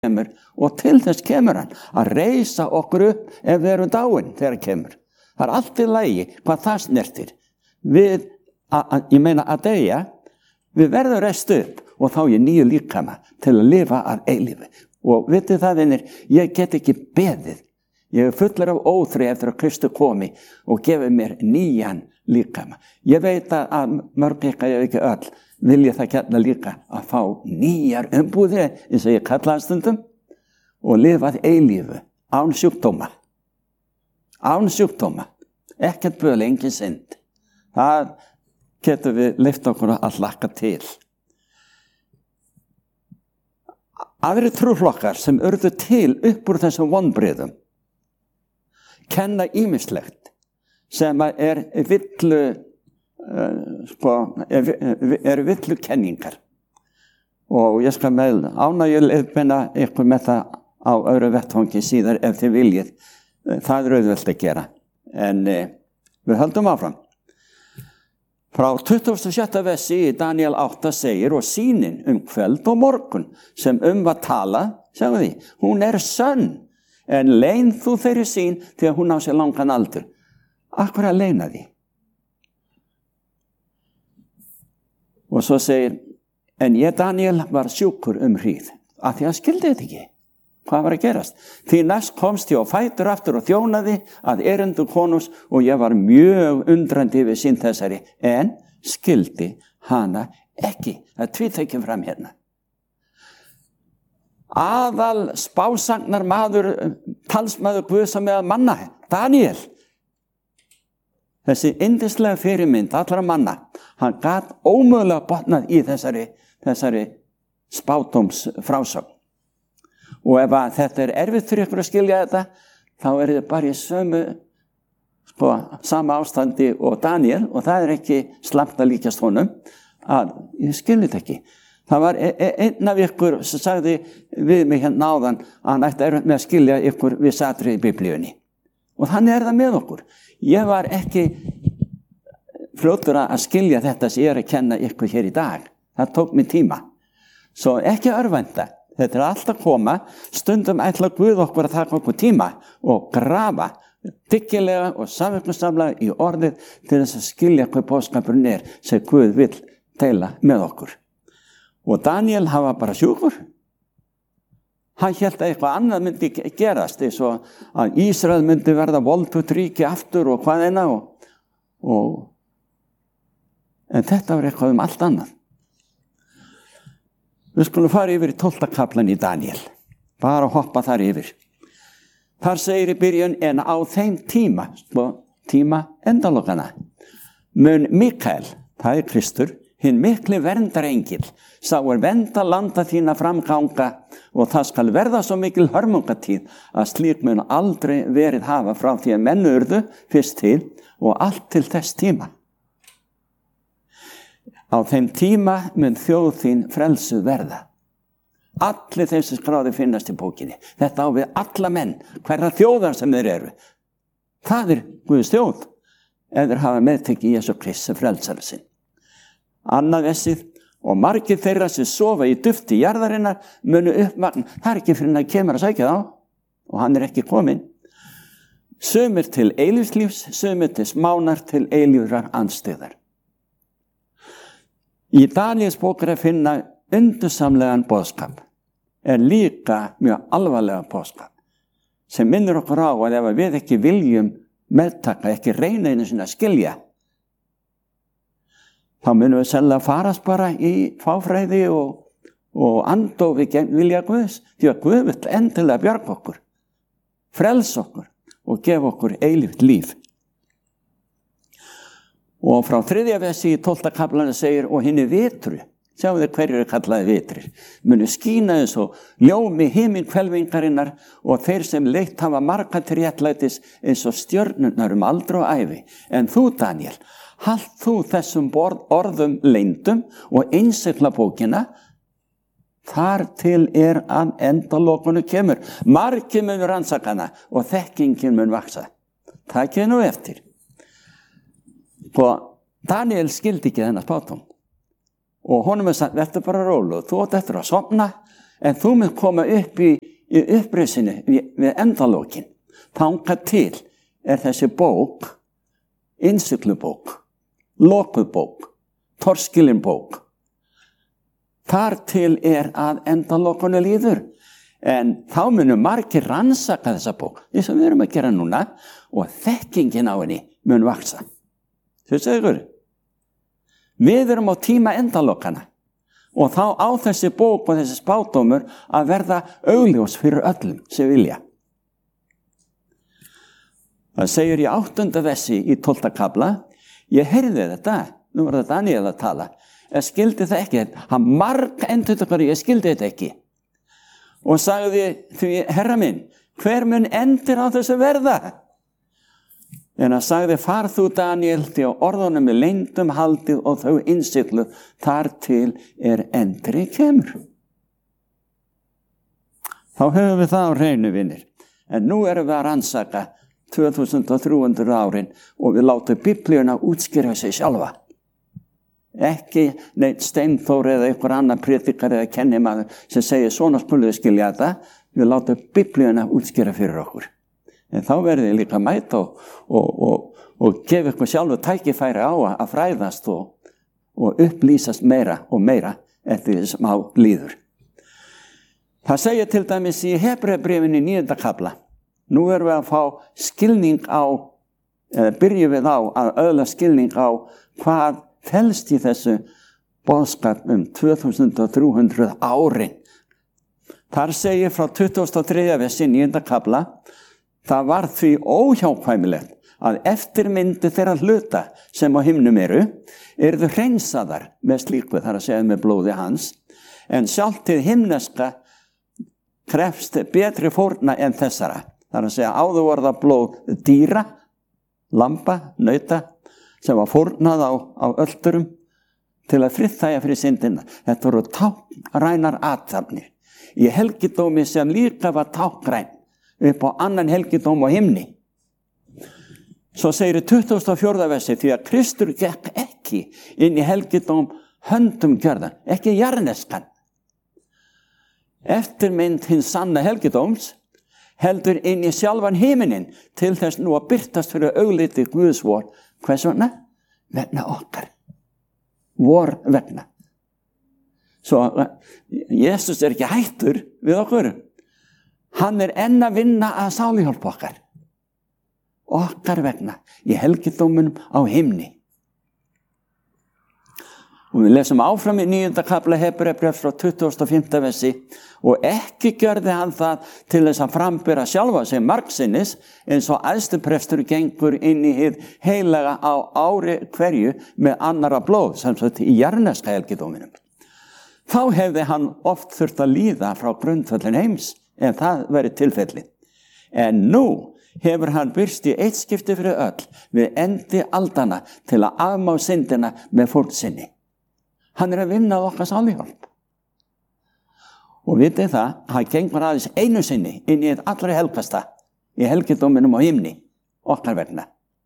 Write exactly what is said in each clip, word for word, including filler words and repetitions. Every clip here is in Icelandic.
kemur, og til þess kemur hann að reisa okkur upp ef við erum dáin þegar hann kemur. Það er allt í lagi hvað það snertir. Við, a, a, ég meina að deyja, við verðum reist upp og þá ég nýju líkama til að lifa að eilífi. Og vitið það, vinir, ég get ekki beðið. Ég er fullur af óþrey eftir að Kristu komi og gefi mér nýjan líkama. Ég veit að mörg ykkar, ég veit ekki öll, vilja það gætna líka að fá nýjar umbúðir, eins og ég kalla það stundum, og lifað eilífu, án sjúkdóma. Án sjúkdóma. Ekkert böl, engin synd. Það getur við lyft okkur að hlakka til. Aðri trúflokkar sem urðu til upp úr þessum vonbrigðum kenna ýmislegt sem er villu Uh, sko, er, er villu kenningar, og ég skal með ánægju leiðbeina ykkur með það á öðru vettvangi síðar ef þið viljið. Það er auðvelt að gera, en uh, við höldum áfram. Frá tuttugasta og sjötta versi í Daniel átta segir: og sýnin um kvöld og morgun sem um var talað, sjáum því, hún er sönn, en leyn þú þeirri sýn því að hún á sér langan aldur. Akkur að leyna því? Og svo segir, en ég, Daniel, var sjúkur um hríð, af því að skildi þetta ekki. Hvað var að gerast? Því næst komst ég á fætur aftur og þjónaði að erindu konungs, og ég var mjög undrandi við sín þessari, en skildi hana ekki. Það tvítekjum fram hérna. Aðal spásagnar maður, talsmaður Guðs með manna, Daniel. Þessi yndislega fyrirmynd allra manna, hann gat ómögulega botnað í þessari, þessari spádóms frásögn. Og ef að þetta er erfitt fyrir ykkur að skilja þetta, þá er þetta bara í sömu, sko, sama ástandi og Daniel, og það er ekki slæmt að líkjast honum, að ég skilji þetta ekki. Það var einn af ykkur sem sagði við mig hérna áðan að hann ætti erfitt með að skilja ykkur við satri í Biblíunni. Og þannig er það með okkur. Ég var ekki fljótur að skilja þetta sem ég er að kenna ykkur hér í dag. Það tók mér tíma. Svo ekki örvænta. Þetta er alltaf að koma. Stundum ætla Guð okkur að taka okkur tíma og grafa dyggilega og samverknusamlega í orðið til þess að skilja hvað boðskapurinn er sem Guð vill deila með okkur. Og Daniel hafa bara sjúkur. Hann hélt að eitthvað annað myndi gerast, eins og að Ísrael myndi verða voldugt ríki aftur og hvað eina. Og, og, en þetta var eitthvað um allt annað. Við skulum fara yfir í tólfta kaflan í Daniel. Bara hoppa þar yfir. Þar segir í byrjun, en á þeim tíma, tíma endalokana, mun Mikael, það er Kristur, hinn mikli verndarengil, sá er vernda landa þína framganga, og það skal verða svo mikil hörmungatíð að slík mun aldrei verið hafa frá því að menn urðu fyrst til og allt til þess tíma. Á þeim tíma mun þjóð þín frelsuð verða. Allir þeim sem skráði finnast í bókinni. Þetta á við alla menn, hverra þjóðar sem þeir eru. Það er Guðs þjóð, ef þeir hafa meðtekið Jesú Kristi frelsara sinn. Annað vessið, og margir þeirra sem sofa í dufti jarðarinnar munu uppvakna. Það er ekki fyrir hann að kemur að sækja þá, og hann er ekki kominn. Sumir til eilífslífs, sumir til smánar til eilífrar andstyggðar. Í Daniels bók er að finna undursamlegan boðskap, er líka mjög alvarlega boðskap, sem minnir okkur á að ef við ekki viljum meðtaka, ekki reyna einu sinni að skilja, þá munum við sennilega farast bara í fáfræði og, og andofi gegn vilja Guðs, því að Guð vill endilega bjarga okkur, frelsa okkur og gefa okkur eilíft líf. Og frá þriðja versi í tólfta kaflanum segir, og hinni vitru, sjáum þið hverjir er kallaði vitrir, munu skína eins og ljómi himinhvelfingarinnar, og þeir sem leitt hafa marga til réttlætis eins og stjörnurnar um aldur og ævi. En þú, Daniel, halt þú þessum orðum leyndum og innsigla bókina, þar til er að endalokunu kemur. Margir mun rannsakana og þekkingin mun vaksa. Takið nú eftir. Og Daniel skildi ekki þennan spádóm. Og honum er sagt, verður bara rólegur, þú átt eftir að sofna, En þú mynd koma upp í, í uppreisinu við, við endalókin. Þangað til er þessi bók, innsiglubók, lokubók, torskilinbók. Þar til er að endalokunu líður. En þá munum margir rannsaka þessa bók, eins og við erum að gera núna, og þekkingin á henni mun vaksa. Þú segur, við erum á tíma endalokana og þá á þessi bók og þessi spádómur að verða augljós fyrir öllum sem vilja. Það segir í áttunda versi í tólfta kafla, ég heyrði þetta, nú var þetta Daniel að tala, ég skildi það ekki, hann marg endur þetta, ég skildi þetta ekki. Og sagði því, herra minn, hver mun endur á þessu verða? En hann sagði, far þú Daniel, því að orðunum er leyndum haldið og þau innsiglu, þar til er endri kemur. Þá höfum við það á hreinu, vinir. En nú erum við að rannsaka tvö þúsund og þrjú hundruð árin og við látum Biblíuna útskýra sig sjálfa. Ekki neitt Steinþór eða einhver annar predikar eða kennimaður sem segir svona skulum við skilja þetta. Við látum Biblíuna útskýra fyrir okkur. En þá verður þið líka mæta og, og, og, og gefa ykkur sjálfu tækifæri á að fræðast og, og upplýsast meira og meira eftir því sem á líður. Það segir til dæmis í Hebreabréfinu í níunda kafla. Nú erum við að fá skilning á, eða byrjum við á að öðla skilning á hvað felst í þessu boðskap um tvö þúsund og þrjú hundruð árin. Þar segir frá tuttugasta og þriðja versi níunda kafla, það var því óhjákvæmilegt að eftirmyndu þeirra hluta sem á himnum eru, eru þau hreinsaðar með slíku, þar að segja með blóði hans, en sjálft hið himneska krefst betri fórna en þessara. Þar að segja áður var það blóð dýra, lamba, nauta, sem var fórnað á, á öldurum til að friðþægja fyrir syndina. Þetta voru táknrænar athafnir. Í helgidómi sem líka var táknræn upp á annan helgidóm á himni. Svo segir í tuttugasta og fjórða versi, því að Kristur gekk ekki inn í helgidóm höndum gjörðan, ekki jarneskan. Eftirmynd hins sanna helgidóms heldur inn í sjálfan himinin til þess nú að birtast fyrir augliti Guðs vor. Hvers vegna? Vegna okkar. Vor vegna. Svo Jesus er ekki hættur við okkur. Hann er enn að vinna að sáluhjálpa okkar. Okkar vegna í helgidómunum á himni. Og við lesum áfram í níunda kafla Hebreabréfs frá tuttugasta og fimmta versi, og ekki gjörði hann það til þess að frambera sjálfa sig margsinnis eins og æðstuprestur gengur inn í hið heilaga á ári hverju með annara blóð, sem sagt í jarneska helgidóminum. Þá hefði hann oft þurft að líða frá grundvöllin heims, en það verið tilfelli. En nú hefur hann byrst í eitt skipti fyrir öll við endi aldana til að afmá syndina með fórn sinni. Hann er að vinna á okkar sáluhjálp. Og vitið það, hann gengur aðeins einu sinni inn í eitt allra helgasta í helgidóminum á himni, okkar vegna.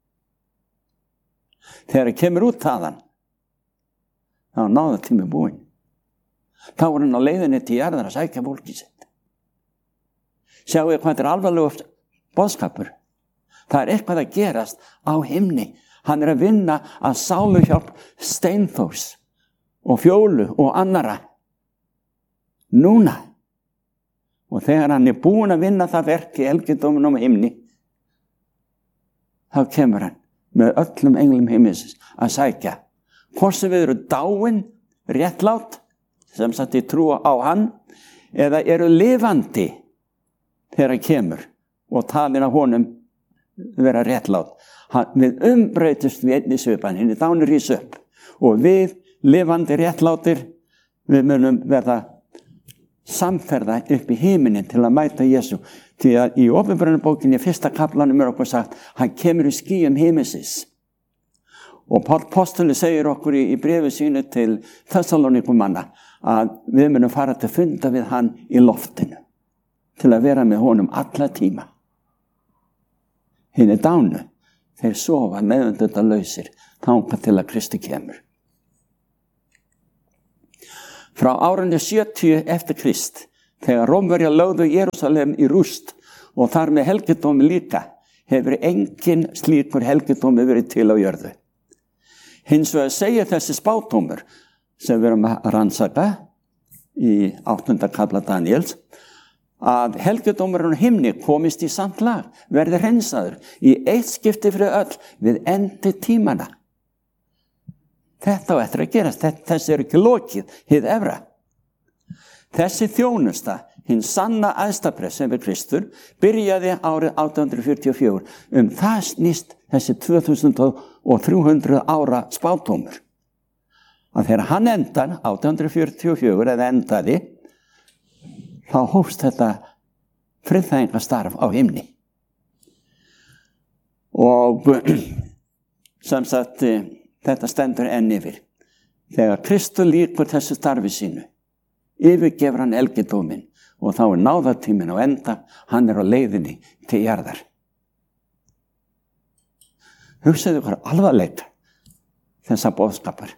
Þegar hann kemur út þaðan, þá náða tími búinn. Þá var hann á leiðinni til jarðar að sækja fólkið sitt. Sjáu ég hvað þetta er alvarlegur boðskapur. Það er eitthvað að gerast á himni. Hann er að vinna að sáluhjálp Steinþórs og Fjólu og annara. Núna. Og þegar hann er búinn að vinna það verk í helgidóminum á himni, þá kemur hann með öllum englum himins að sækja. Hvort sem við eru dáin, réttlát, sem sagt í trúa á hann, eða eru lifandi þegar hann kemur og talin af honum vera réttlát. Hann, við umbreytist við einni svipan, henni dánur rís upp og við lifandi réttlátir, við munum verða samferða upp í himinin til að mæta Jesú. Því að í Opinberunarbókinni í fyrsta kaflanum er okkur sagt, hann kemur í skýjum himinsins. Og Páll postuli segir okkur í, í bréfi sínu til Þessalónikumanna að við munum fara til funda við hann í loftinu til að vera með honum alla tíma. Hinni dánu, þeir sofa meðvitundalausir þangað til að Kristi kemur. Frá árinu sjötíu eftir Krist þegar Rómverjar lögðu Jerúsalem í rúst og þar með helgidómi líka, hefur engin slíkur helgidómi verið til á jörðu. Hins vegar segir þessi spádómur sem við erum að rannsaka í áttunda kafla Daníels, að helgidómurinn á himni komist í samt lag, verði hreinsaður í eitt skipti fyrir öll við endi tímana. Þetta á eftir að gerast, þessi er ekki lokið, hið efra. Þessi þjónusta, hinn sanna æðstaprest sem er Kristur, byrjaði árið átján hundruð fjörutíu og fjögur. Um það snýst þessi tvö þúsund þrjú hundruð ára spádómur. Að þegar hann endar, átján hundruð fjörutíu og fjögur, eða endaði, þá hófst þetta friðþægingastarf á himni. Og sem sagt, þetta stendur enn yfir. Þegar Kristur lýkur þessu starfi sínu, yfirgefur hann helgidóminn og þá er náðartíminn á enda, hann er á leiðinni til jarðar. Hugsaðu ykkur alvarleika þessa boðskapar.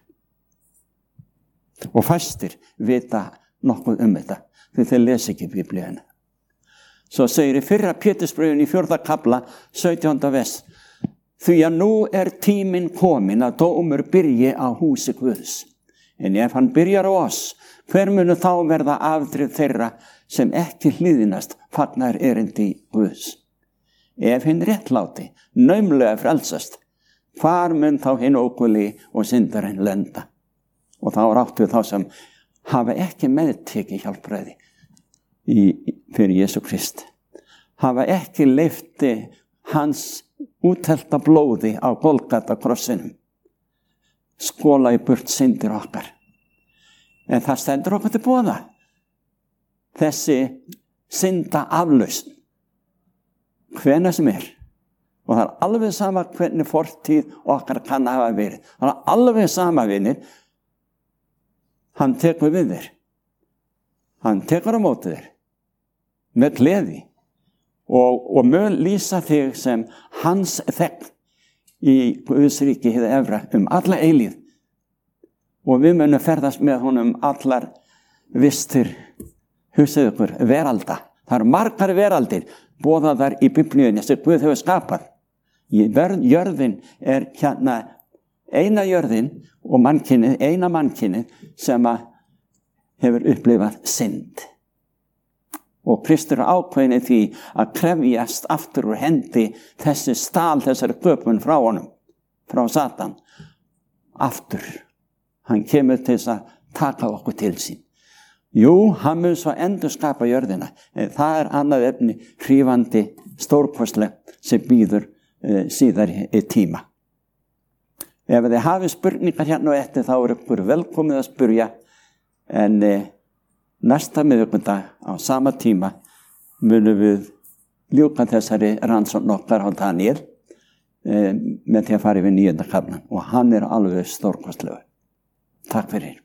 Og fæstir vita nokkuð um þetta, því þeir lesa ekki Biblíuna. Svo segir í fyrra Pétursbréfinu í fjórða kafla, sautjánda vers, því að nú er tíminn kominn að dómur byrji á húsi Guðs. En ef hann byrjar á oss, hver munu þá verða afdrif þeirra sem ekki hlýðinast fagnar erindi Guðs? Ef hinn réttláti, naumlega frelsast, hvar mun þá hinn ókuli og syndarinn lenda? Og þá ráttu þá sem hafa ekki meðtekið hjálpræði í, fyrir Jesú Krist. Hafa ekki leyfti hans úthelta blóði á Golgata krossinum. Skóla í burt syndir okkar. En það stendur okkur til boða. Þessi synda aflausn. Hvenær sem er. Og það er alveg sama hvernig fortíð okkar kann hafa verið. Það er alveg sama vinir. Hann tekur við þér. Hann tekur á móti þér. Með gleði. Og, og mun lýsa þig sem hans þegn í Guðs ríki hið efra um alla eilíð. Og við munum ferðast með honum allar vistir, hugsaðu ykkur, veralda. Það eru margar veraldir boðaðar í Biblíunni sem Guð hefur skapað. Í jörðin er hérna eina jörðin og mannkynið, eina mannkynið sem hefur upplifað synd. Og Kristur er ákveðinn í því að krefjast aftur úr hendi þessi stál, þessari göpun frá honum, frá Satan, aftur. Hann kemur til þess að taka okkur til sín. Jú, hann mun svo endur skapa jörðina, en það er annað efni hrífandi, stórkostleg sem býður e, síðar í, í tíma. Ef þið hafið spurningar hérna og eftir, þá er ykkur velkomið að spurja, en e, næsta miðvikudag á sama tíma munum við ljúka þessari rannsókn okkar á Daníel e, með því að fara yfir níunda kaflan og hann er alveg stórkostlegur. Takk fyrir.